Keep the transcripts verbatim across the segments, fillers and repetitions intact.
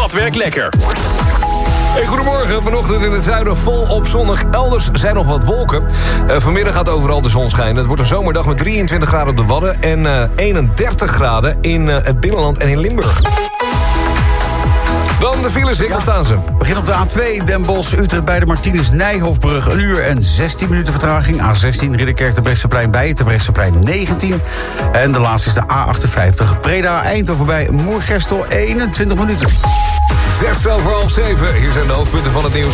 Wat werkt lekker? Hey, goedemorgen. Vanochtend in het zuiden volop zonnig. Elders zijn nog wat wolken. Uh, vanmiddag gaat overal de zon schijnen. Het wordt een zomerdag met drieëntwintig graden op de Wadden... en uh, eenendertig graden in uh, het binnenland en in Limburg. Dan de files, ik, waar staan ze? Begin op de A twee, Den Bosch, Utrecht bij de Martinus-Nijhoffbrug. Een uur en zestien minuten vertraging. A zestien, Ridderkerk de Brechtseplein bij het Brechtseplein negentien. En de laatste is de A achtenvijftig, Breda Eindhoven bij Moergestel eenentwintig minuten. Zes over half zeven, hier zijn de hoofdpunten van het nieuws.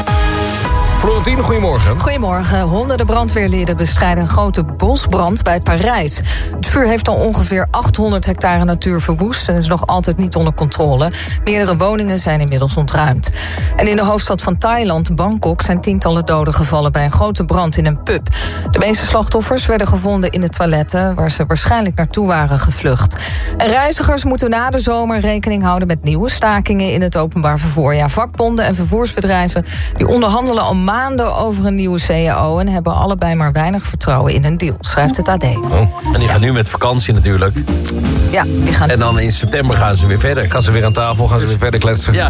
Florentine, goedemorgen. Goedemorgen. Honderden brandweerlieden bestrijden een grote bosbrand bij Parijs. Het vuur heeft al ongeveer achthonderd hectare natuur verwoest... en is nog altijd niet onder controle. Meerdere woningen zijn inmiddels ontruimd. En in de hoofdstad van Thailand, Bangkok... zijn tientallen doden gevallen bij een grote brand in een pub. De meeste slachtoffers werden gevonden in de toiletten... waar ze waarschijnlijk naartoe waren gevlucht. En reizigers moeten na de zomer rekening houden... met nieuwe stakingen in het openbaar vervoer. Ja, vakbonden en vervoersbedrijven die onderhandelen al maanden over een nieuwe C A O... en hebben allebei maar weinig vertrouwen in een deal, schrijft het A D. Oh, en die gaan nu met vakantie natuurlijk. Ja, die gaan... En dan in september gaan ze weer verder. Gaan ze weer aan tafel, gaan ze weer verder kletsen. Ja.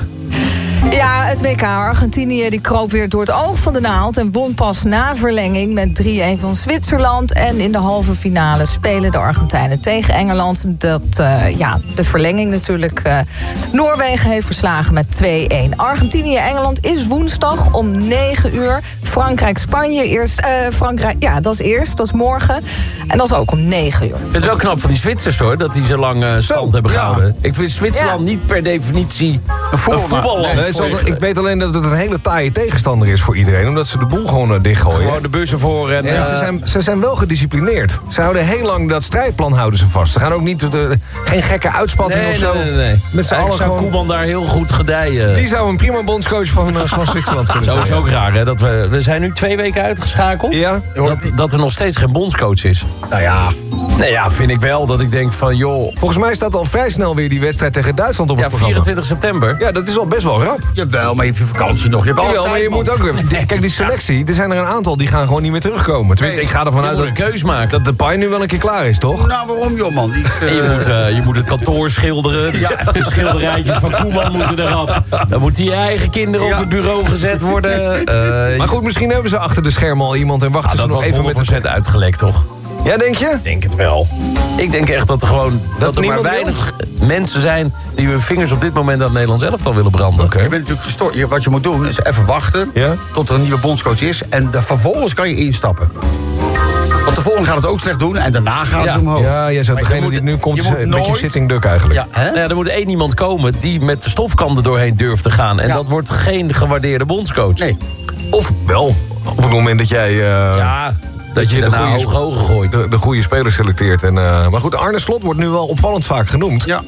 Ja, het W K Argentinië die kroop weer door het oog van de naald... en won pas na verlenging met drie-een van Zwitserland. En in de halve finale spelen de Argentijnen tegen Engeland. Dat uh, ja, de verlenging natuurlijk uh, Noorwegen heeft verslagen met twee-een. Argentinië-Engeland is woensdag om negen uur. Frankrijk-Spanje eerst. Uh, Frankrijk, ja, dat is eerst, dat is morgen. En dat is ook om negen uur. Ik vind het wel knap van die Zwitsers, hoor, dat die zo lang uh, stand zo, hebben ja. gehouden. Ik vind Zwitserland ja. niet per definitie een voetballand. Nee, nee, ik weet alleen dat het een hele taaie tegenstander is voor iedereen... omdat ze de boel gewoon uh, dichtgooien. Gewoon de bussen voor. En, ja, uh, ze, zijn, ze zijn wel gedisciplineerd. Ze houden heel lang dat strijdplan houden ze vast. Ze gaan ook niet de, geen gekke uitspatting nee, of zo. Nee, nee, nee. Met z'n allen zou gewoon... Koeman daar heel goed gedijen. Die zou een prima bondscoach van, uh, van Zwitserland kunnen zijn. Zo is ook raar, hè? Dat we, we zijn nu twee weken uitgeschakeld. Ja. Dat, dat er nog steeds geen bondscoach is. Nou ja... Nou ja, vind ik wel dat ik denk van, joh... Volgens mij staat al vrij snel weer die wedstrijd tegen Duitsland op het ja, programma. vierentwintig september. Ja, dat is al best wel rap. Jawel, maar je hebt je vakantie nog. Je hebt Jawel, altijd, maar je man. moet ook weer... Kijk, die selectie, er zijn er een aantal die gaan gewoon niet meer terugkomen. Tenminste, ik ga ervan je uit moet dat, een keus maken. dat Depay nu wel een keer klaar is, toch? Nou, waarom, joh, man? Die, uh... En je, moet, uh, je moet het kantoor schilderen. De, ja. de schilderijtjes van Koeman moeten eraf. Dan moeten je eigen kinderen ja. op het bureau gezet worden. Uh, maar goed, misschien hebben ze achter de schermen al iemand... en wachten ah, ze nog even met... honderd procent uitgelekt, toch? Ja, denk je? Ik denk het wel. Ik denk echt dat er gewoon dat, dat er maar weinig wil? mensen zijn... die hun vingers op dit moment aan het Nederlands elftal willen branden. Okay. Je bent natuurlijk gestoord. Wat je moet doen is even wachten ja? tot er een nieuwe bondscoach is... en de, vervolgens kan je instappen. Want de volgende gaat het ook slecht doen en daarna gaat ja. het omhoog. Ja, jij zou degene die nu komt een nooit... beetje sitting duck eigenlijk. Ja, hè? Ja, er moet één iemand komen die met de stofkam er doorheen durft te gaan. En ja. dat wordt geen gewaardeerde bondscoach. Nee. Of wel, op het moment dat jij... Uh... Ja... Dat je, je daarna hoog hoger gooit. De, de goede spelers selecteert. En, uh, maar goed, Arne Slot wordt nu wel opvallend vaak genoemd. Ja.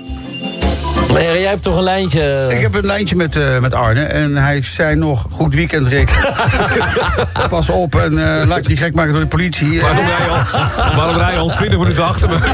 Maar jij hebt toch een lijntje... Ik heb een lijntje met, uh, met Arne. En hij zei nog, goed weekend, Rick. Pas op en uh, laat je niet gek maken door de politie. Waarom rij je al, waarom rij je al twintig minuten achter me?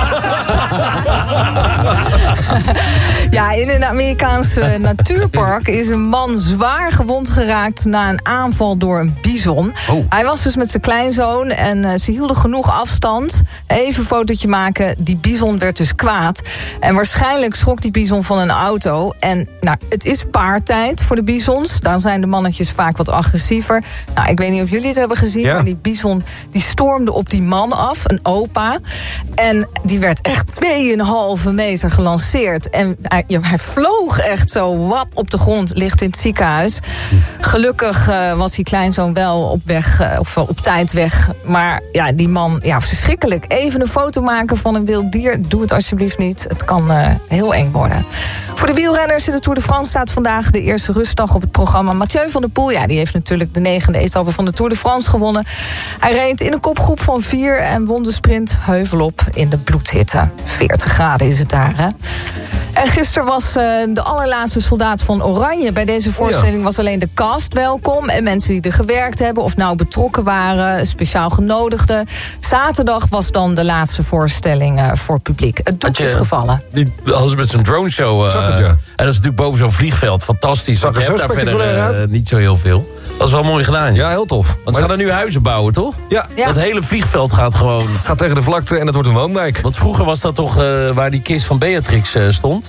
Ja, in een Amerikaanse natuurpark is een man zwaar gewond geraakt... na een aanval door een bison. Oh. Hij was dus met zijn kleinzoon en uh, ze hielden genoeg afstand. Even een fotootje maken, die bison werd dus kwaad. En waarschijnlijk schrok die bison van een auto. En nou, het is paartijd voor de bisons. Dan zijn de mannetjes vaak wat agressiever. Nou, ik weet niet of jullie het hebben gezien... Ja. maar die bison die stormde op die man af, een opa. En die werd echt tweeënhalve meter gelanceerd. En hij, ja, hij vloog echt zo wap op de grond, ligt in het ziekenhuis. Gelukkig uh, was die kleinzoon wel op weg, uh, of uh, op tijd weg. Maar ja, die man, ja, verschrikkelijk. Even een foto maken van een wild dier, doe het alsjeblieft niet. Het kan uh, heel eng worden. Voor de wielrenners in de Tour de France staat vandaag de eerste rustdag op het programma. Mathieu van der Poel, ja, die heeft natuurlijk de negende etappe van de Tour de France gewonnen. Hij reed in een kopgroep van vier en won de sprint heuvelop in de bloedhitte. veertig graden is het daar, hè? En gisteren was uh, de allerlaatste soldaat van Oranje. Bij deze voorstelling ja. was alleen de cast welkom... en mensen die er gewerkt hebben of nou betrokken waren... speciaal genodigden. Zaterdag was dan de laatste voorstelling uh, voor publiek. Het doek is gevallen. Die hadden ze met zo'n drone show. Uh, Zag het, ja. En dat is natuurlijk boven zo'n vliegveld. Fantastisch. Zag er zo daar spectaculair verder uh, niet zo heel veel. Dat is wel mooi gedaan. Ja, heel tof. Want ze gaan er nu huizen bouwen, toch? Ja. ja. Dat hele vliegveld gaat gewoon... Gaat tegen de vlakte en het wordt een woonwijk. Want vroeger was dat toch uh, waar die kist van Beatrix uh, stond?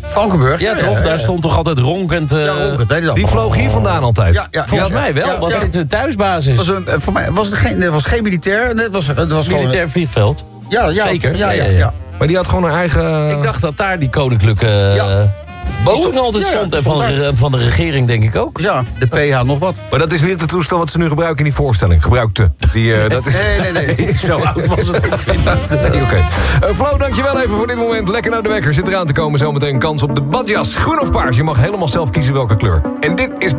Valkenburg? Ja, toch? Daar stond toch altijd ronkend... Uh, ja, ronkend. Nee, die die vloog hier vandaan altijd. Ja, ja, Volgens ja, mij wel. Ja, was ja. het een thuisbasis? Was een, voor mij was het geen, het was geen militair. Het was, het was Militair gewoon, vliegveld. Ja, ja, Zeker. Ja, ja, ja, ja. ja. Maar die had gewoon een eigen... Ik dacht dat daar die koninklijke... Ja. Boeing altijd Ja, ja, stond. En stond van de, daar. van de regering denk ik ook. Ja, de P H nog wat. Maar dat is niet het toestel wat ze nu gebruiken in die voorstelling. Gebruikte. Die, uh, dat is... Nee, nee, nee. Zo oud was het ook niet. Nee, oké. Okay. Uh, Flo, dankjewel even voor dit moment. Lekker naar de wekker. Zit eraan te komen. Zometeen kans op de badjas. Groen of paars. Je mag helemaal zelf kiezen welke kleur. En dit is...